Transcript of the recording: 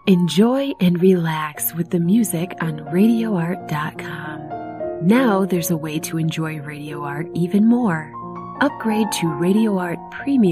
Enjoy and relax with the music on RadioArt.com. Now there's a way to enjoy Radio Art even more. Upgrade to Radio Art Premium